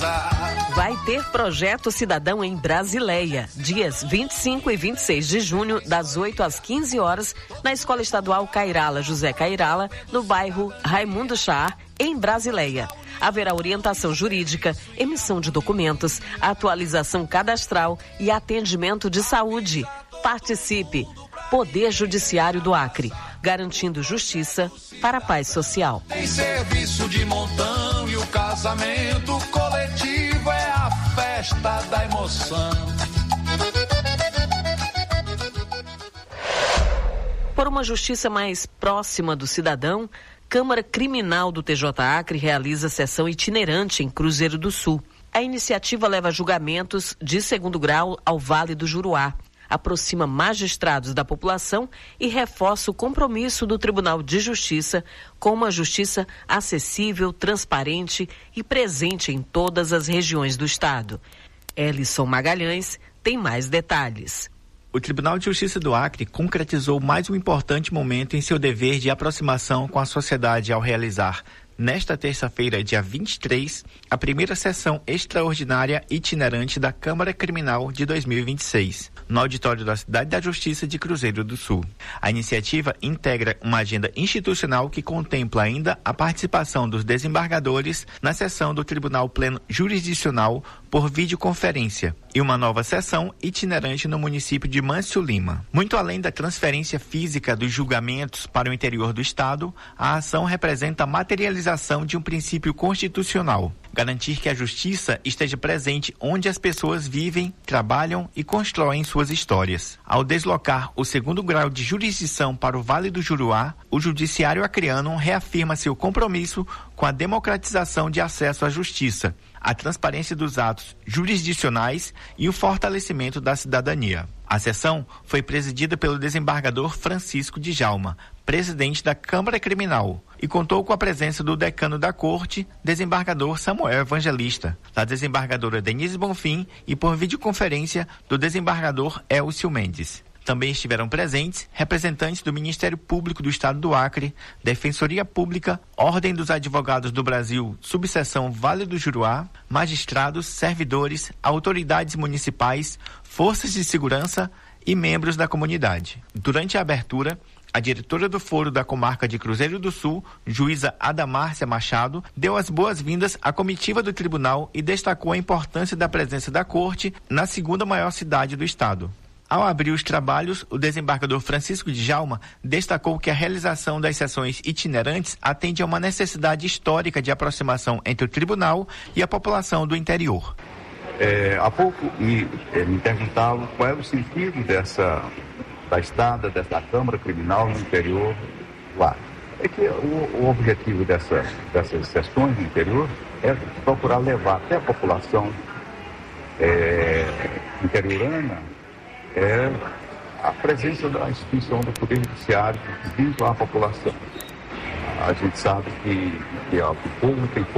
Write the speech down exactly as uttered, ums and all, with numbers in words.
dançar. Vai ter Projeto Cidadão em Brasileia, dias vinte e cinco e vinte e seis de junho, das oito às quinze horas, na Escola Estadual Cairala José Cairala, no bairro Raimundo Char, em Brasileia. Haverá orientação jurídica, emissão de documentos, atualização cadastral e atendimento de saúde. Participe! Poder Judiciário do Acre, garantindo justiça para a paz social. Em serviço de montão e o casamento coletivo é a festa da emoção. Por uma justiça mais próxima do cidadão, Câmara Criminal do T J Acre realiza sessão itinerante em Cruzeiro do Sul. A iniciativa leva julgamentos de segundo grau ao Vale do Juruá, aproxima magistrados da população e reforça o compromisso do Tribunal de Justiça com uma justiça acessível, transparente e presente em todas as regiões do estado. Elison Magalhães tem mais detalhes. O Tribunal de Justiça do Acre concretizou mais um importante momento em seu dever de aproximação com a sociedade ao realizar, nesta terça-feira, dia vinte e três, a primeira sessão extraordinária itinerante da Câmara Criminal de dois mil e vinte e seis, no auditório da Cidade da Justiça de Cruzeiro do Sul. A iniciativa integra uma agenda institucional que contempla ainda a participação dos desembargadores na sessão do Tribunal Pleno Jurisdicional por videoconferência e uma nova sessão itinerante no município de Mâncio Lima. Muito além da transferência física dos julgamentos para o interior do estado, a ação representa a materialização de um princípio constitucional: garantir que a justiça esteja presente onde as pessoas vivem, trabalham e constroem suas histórias. Ao deslocar o segundo grau de jurisdição para o Vale do Juruá, o Judiciário acreano reafirma seu compromisso com a democratização de acesso à justiça, a transparência dos atos jurisdicionais e o fortalecimento da cidadania. A sessão foi presidida pelo desembargador Francisco Djalma, presidente da Câmara Criminal, e contou com a presença do decano da Corte, desembargador Samuel Evangelista, da desembargadora Denise Bonfim e, por videoconferência, do desembargador Elcio Mendes. Também estiveram presentes representantes do Ministério Público do Estado do Acre, Defensoria Pública, Ordem dos Advogados do Brasil, Subseção Vale do Juruá, magistrados, servidores, autoridades municipais, forças de segurança e membros da comunidade. Durante a abertura, a diretora do Foro da Comarca de Cruzeiro do Sul, juíza Adamárcia Machado, deu as boas-vindas à comitiva do tribunal e destacou a importância da presença da Corte na segunda maior cidade do estado. Ao abrir os trabalhos, o desembargador Francisco Djalma destacou que a realização das sessões itinerantes atende a uma necessidade histórica de aproximação entre o tribunal e a população do interior. É, há pouco me, é, me perguntaram qual é o sentido dessa, da estada dessa Câmara Criminal no interior do Acre. É que o, o objetivo dessa, dessas sessões no interior é procurar levar até a população é, interiorana é a presença da instituição do Poder Judiciário junto à população. A gente sabe que, que ó, o povo tem